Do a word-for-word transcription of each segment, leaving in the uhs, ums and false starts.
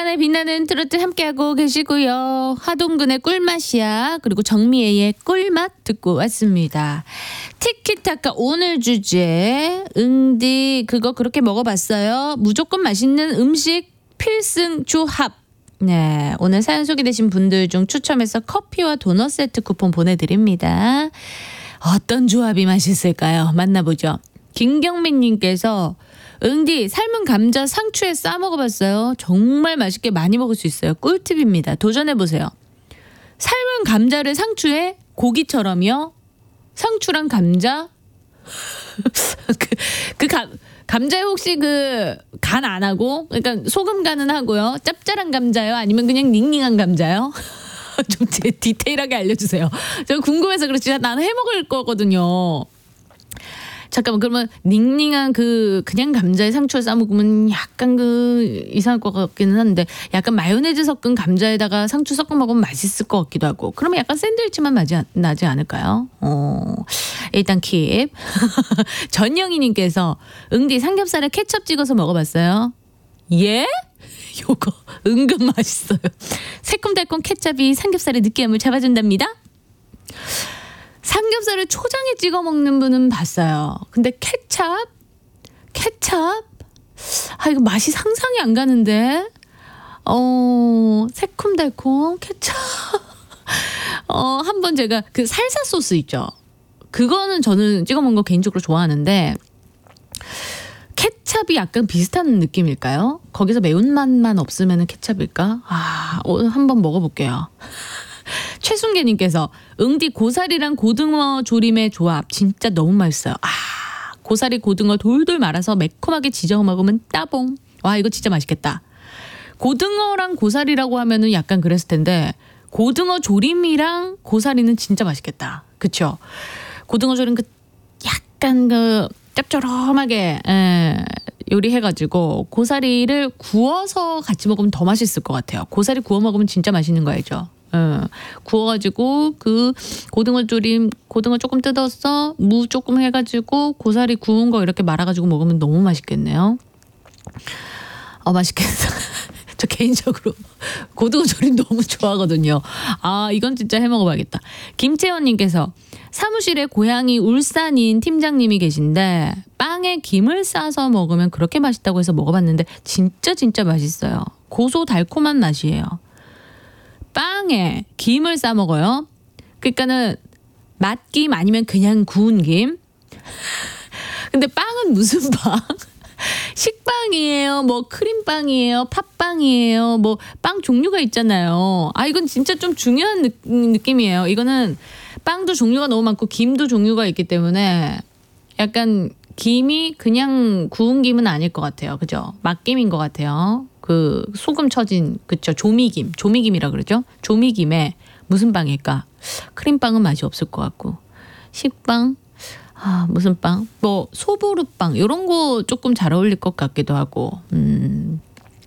나만의 빛나는 트로트 함께하고 계시고요. 하동근의 꿀맛이야. 그리고 정미애의 꿀맛 듣고 왔습니다. 티키타카 오늘 주제 응디 그거 그렇게 먹어봤어요? 무조건 맛있는 음식 필승 조합. 네, 오늘 사연 소개되신 분들 중 추첨해서 커피와 도넛 세트 쿠폰 보내드립니다. 어떤 조합이 맛있을까요? 만나보죠. 김경민님께서 응디 삶은 감자 상추에 싸 먹어봤어요. 정말 맛있게 많이 먹을 수 있어요. 꿀팁입니다. 도전해보세요. 삶은 감자를 상추에 고기처럼요. 상추랑 감자 그, 그 감, 감자에 혹시 그 간 안 하고 그러니까 소금 간은 하고요. 짭짤한 감자요? 아니면 그냥 닝닝한 감자요? 좀 제 디테일하게 알려주세요. 저 궁금해서 그렇지 나는 해먹을 거거든요. 잠깐만 그러면 닝닝한 그 그냥 감자에 상추를 싸먹으면 약간 그 이상할 것 같기는 한데 약간 마요네즈 섞은 감자에다가 상추 섞어 먹으면 맛있을 것 같기도 하고 그러면 약간 샌드위치만 나지, 나지 않을까요? 어, 일단 킵. 전영희님께서 응디 삼겹살에 케첩 찍어서 먹어봤어요? 예? 요거 은근 맛있어요. 새콤달콤 케첩이 삼겹살의 느끼함을 잡아준답니다. 삼겹살을 초장에 찍어 먹는 분은 봤어요. 근데 케찹? 케찹? 아 이거 맛이 상상이 안 가는데. 어 새콤달콤 케찹. 어 한번 제가 그 살사 소스 있죠. 그거는 저는 찍어 먹는 거 개인적으로 좋아하는데 케찹이 약간 비슷한 느낌일까요? 거기서 매운맛만 없으면 케찹일까? 아 오늘 한번 먹어볼게요. 최순계님께서 응디 고사리랑 고등어 조림의 조합 진짜 너무 맛있어요. 아 고사리 고등어 돌돌 말아서 매콤하게 지져 먹으면 따봉. 와 이거 진짜 맛있겠다. 고등어랑 고사리라고 하면은 약간 그랬을 텐데 고등어 조림이랑 고사리는 진짜 맛있겠다. 그쵸? 고등어 조림 그 약간 그 짭조름하게 에, 요리해가지고 고사리를 구워서 같이 먹으면 더 맛있을 것 같아요. 고사리 구워 먹으면 진짜 맛있는 거 알죠? 어, 구워가지고 그 고등어 조림 고등어 조금 뜯어서 무 조금 해가지고 고사리 구운 거 이렇게 말아가지고 먹으면 너무 맛있겠네요. 어 맛있겠다. 저 개인적으로 고등어 조림 너무 좋아하거든요. 아 이건 진짜 해먹어봐야겠다. 김채원님께서 사무실에 고향이 울산인 팀장님이 계신데 빵에 김을 싸서 먹으면 그렇게 맛있다고 해서 먹어봤는데 진짜 진짜 맛있어요. 고소 달콤한 맛이에요. 빵에 김을 싸 먹어요. 그러니까는 맛김 아니면 그냥 구운 김. 근데 빵은 무슨 빵? 식빵이에요. 뭐 크림빵이에요. 팥빵이에요. 뭐 빵 종류가 있잖아요. 아 이건 진짜 좀 중요한 느, 느낌이에요. 이거는 빵도 종류가 너무 많고 김도 종류가 있기 때문에 약간 김이 그냥 구운 김은 아닐 것 같아요. 그죠? 맛김인 것 같아요. 그 소금 쳐진 그쵸 조미김 조미김이라 그러죠. 조미김에 무슨 빵일까? 크림빵은 맛이 없을 것 같고 식빵 아 무슨 빵? 뭐 소보루빵 이런 거 조금 잘 어울릴 것 같기도 하고 음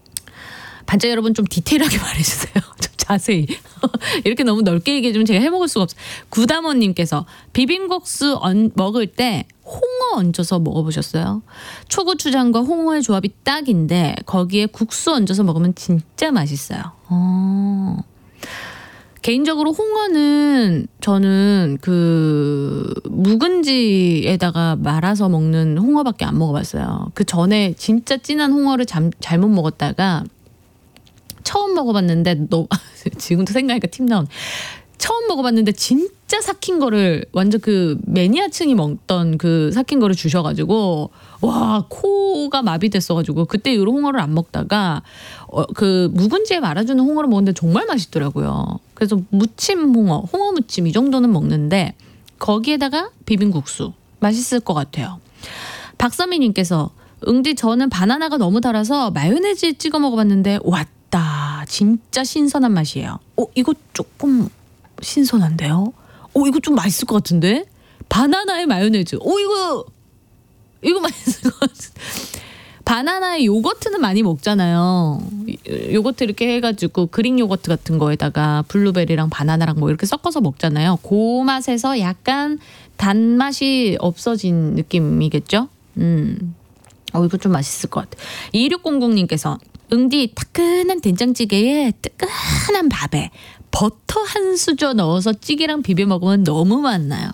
반짝 여러분 좀 디테일하게 말해주세요. 좀 자세히 이렇게 너무 넓게 얘기해주면 제가 해먹을 수가 없어요. 구다모님께서 비빔국수 얹, 먹을 때 홍어 얹어서 먹어보셨어요? 초고추장과 홍어의 조합이 딱인데 거기에 국수 얹어서 먹으면 진짜 맛있어요. 어. 개인적으로 홍어는 저는 그 묵은지에다가 말아서 먹는 홍어밖에 안 먹어봤어요. 그 전에 진짜 진한 홍어를 잠, 잘못 먹었다가 처음 먹어봤는데 너 지금도 생각하니까 팀 나온 처음 먹어봤는데 진짜 삭힌 거를 완전 그 매니아층이 먹던 그 삭힌 거를 주셔가지고 와 코가 마비됐어가지고 그때 이후로 홍어를 안 먹다가 어, 그 묵은지에 말아주는 홍어를 먹는데 정말 맛있더라고요. 그래서 무침 홍어, 홍어 무침 이 정도는 먹는데 거기에다가 비빔국수 맛있을 것 같아요. 박서미님께서 응디 저는 바나나가 너무 달아서 마요네즈 찍어 먹어봤는데 왔다 진짜 신선한 맛이에요. 어 이거 조금 신선한데요? 오 이거 좀 맛있을 것 같은데? 바나나에 마요네즈. 오 이거 이거 맛있을 것 같은데. 바나나에 요거트는 많이 먹잖아요. 요거트 이렇게 해가지고 그릭 요거트 같은 거에다가 블루베리랑 바나나랑 뭐 이렇게 섞어서 먹잖아요. 그 맛에서 약간 단맛이 없어진 느낌이겠죠? 음. 어 이거 좀 맛있을 것 같아. 이육공공님께서 응디 따끈한 된장찌개에 뜨끈한 밥에 버터 한 수저 넣어서 찌개랑 비벼 먹으면 너무 맛나요.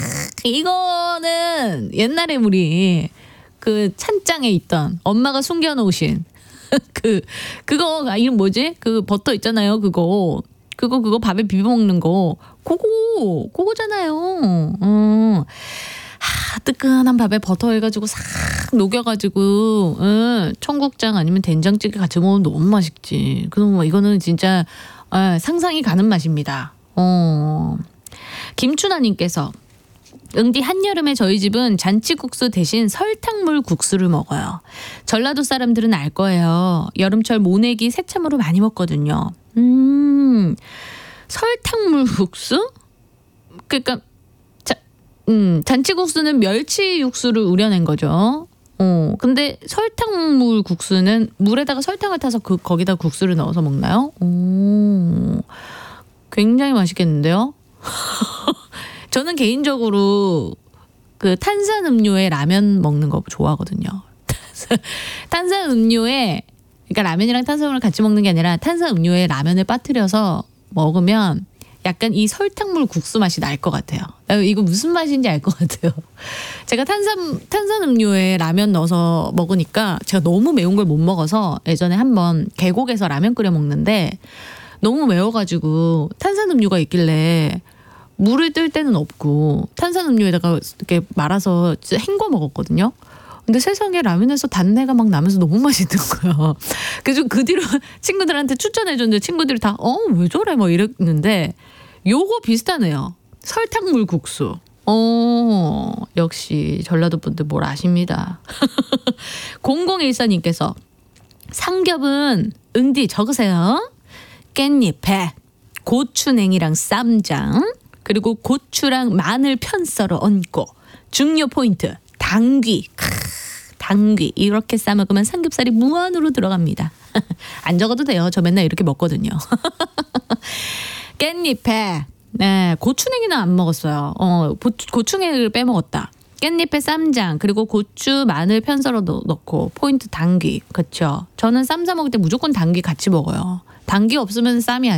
이거는 옛날에 우리 그 찬장에 있던 엄마가 숨겨놓으신 그 그거 아, 이름 뭐지? 그 버터 있잖아요. 그거 그거 그거 밥에 비벼 먹는 거 그거 그거잖아요. 음. 하, 뜨끈한 밥에 버터 해가지고 싹 녹여가지고 음, 청국장 아니면 된장찌개 같이 먹으면 너무 맛있지. 그럼 이거는 진짜 아, 상상이 가는 맛입니다. 어. 김춘아님께서 응디 한여름에 저희 집은 잔치국수 대신 설탕물 국수를 먹어요. 전라도 사람들은 알 거예요. 여름철 모내기 새참으로 많이 먹거든요. 음, 설탕물 국수? 그러니까 자, 음, 잔치국수는 멸치 육수를 우려낸 거죠. 어, 근데 설탕물 국수는 물에다가 설탕을 타서 그 거기다 국수를 넣어서 먹나요? 오, 굉장히 맛있겠는데요? 저는 개인적으로 그 탄산음료에 라면 먹는 거 좋아하거든요. 탄산음료에 그러니까 라면이랑 탄산음료를 같이 먹는 게 아니라 탄산음료에 라면을 빠뜨려서 먹으면 약간 이 설탕물 국수 맛이 날 것 같아요. 이거 무슨 맛인지 알 것 같아요. 제가 탄산 탄산음료에 라면 넣어서 먹으니까 제가 너무 매운 걸 못 먹어서 예전에 한번 계곡에서 라면 끓여 먹는데 너무 매워가지고 탄산음료가 있길래 물을 뜰 때는 없고 탄산음료에다가 이렇게 말아서 헹궈 먹었거든요. 근데 세상에 라면에서 단내가 막 나면서 너무 맛있는 거야. 그래서 그 뒤로 친구들한테 추천해줬는데 친구들이 다 어, 왜 저래? 막 이랬는데 요거 비슷하네요. 설탕물 국수. 어, 역시 전라도 분들 뭘 아십니다. 공공일사님께서 삼겹은 응디 적으세요. 깻잎에 고추냉이랑 쌈장 그리고 고추랑 마늘 편썰어 얹고 중요 포인트 당귀 크, 당귀 이렇게 싸먹으면 삼겹살이 무한으로 들어갑니다. 안 적어도 돼요. 저 맨날 이렇게 먹거든요. 깻잎에 네, 고추냉이는 안 먹었어요. 어, 고추냉이를 빼먹었다. 깻잎에 쌈장 그리고 고추 마늘 편썰어 넣고 포인트 당귀. 그렇죠. 저는 쌈 싸 먹을 때 무조건 당귀 같이 먹어요. 당귀 없으면 쌈이